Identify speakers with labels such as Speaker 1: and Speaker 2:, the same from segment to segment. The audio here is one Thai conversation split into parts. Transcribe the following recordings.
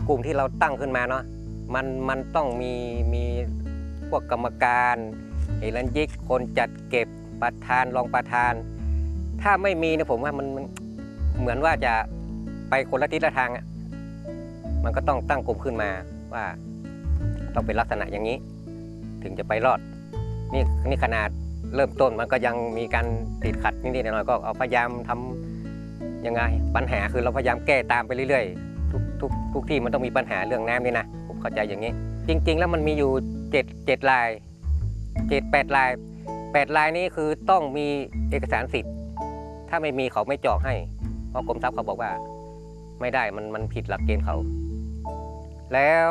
Speaker 1: กลุ่มที่เราตั้งขึ้นมาเนาะมันต้องมีพวกกรรมการเฮรัญยิกคนจัดเก็บประธานรองประธานถ้าไม่มีเนี่ยผมว่ามันเหมือนว่าจะไปคนละทิศละทางอ่ะมันก็ต้องตั้งกลุ่มขึ้นมาว่าต้องเป็นลักษณะอย่างนี้ถึงจะไปรอดนี่ขนาดเริ่มต้นมันก็ยังมีการติดขัดนิดๆหน่อยๆก็เอาพยายามทำยังไงปัญหาคือเราพยายามแก้ตามไปเรื่อยๆทุกที่มันต้องมีปัญหาเรื่องน้ำนี่นะผมเข้าใจอย่างนี้ จริงๆแล้วมันมีอยู่7ลาย8 ลาย8 ลายนี้คือต้องมีเอกสารสิทธิ์ถ้าไม่มีเขาไม่เจาะให้เพราะกรมทรัพย์เขาบอกว่าไม่ได้มันผิดหลักเกณฑ์เขาแล้ว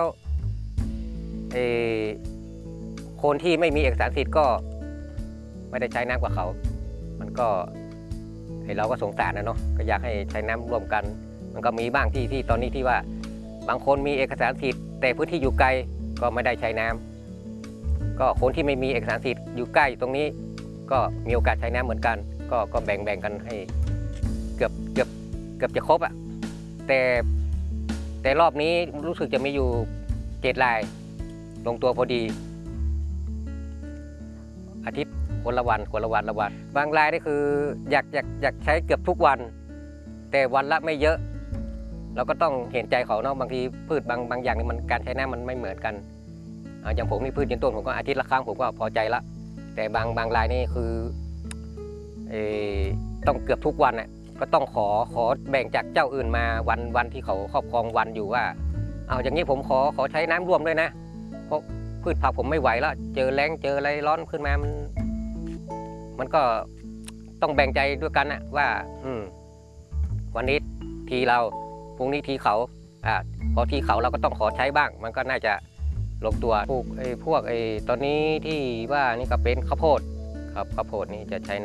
Speaker 1: คนที่ไม่มีเอกสารสิทธิ์ก็ไม่ได้ใช้น้ำกับเขามันก็เราก็สงสารนะเนาะก็อยากให้ใช้น้ำร่วมกันมันก็มีบ้างที่ตอนนี้ที่ว่าบางคนมีเอกสารสิทธิ์แต่พื้นที่อยู่ไกลก็ไม่ได้ใช้น้ำก็คนที่ไม่มีเอกสารสิทธิ์อยู่ใกล้ตรงนี้ก็มีโอกาสใช้น้ำเหมือนกันก็แบ่งกันให้เกือบจะครบอ่ะแต่รอบนี้รู้สึกจะมีอยู่7 ลายลงตัวพอดีอาทิตย์คนละวันบางรายนี่คืออยากใช้เกือบทุกวันแต่วันละไม่เยอะเราก็ต้องเห็นใจเขาเนาะบางทีพืชบางอย่างนี่มันการใช้น้ำมันไม่เหมือนกันอย่างผมนี่พืชยืนต้นผมก็อาทิตย์ละครั้งผมก็พอใจละแต่บางรายนี่คือต้องเกือบทุกวันน่ะก็ต้องขอแบ่งจากเจ้าอื่นมาวันที่เขาครอบครองวันอยู่ว่าเอาอย่างนี้ผมขอใช้น้ำร่วมด้วยนะเพราะพืชผักผมไม่ไหวแล้วเจอแล้งเจออะไรร้อนขึ้นมามันก็ต้องแบ่งใจด้วยกันนะว่าวันนี้ทีเราพรุ่งนี้ทีเขาพอทีเขาเราก็ต้องขอใช้บ้างมันก็น่าจะลงตัวพวกตอนนี้ที่ว่านี่ก็เป็นข้าวโพดครับข้าวโพดนี่จะใช้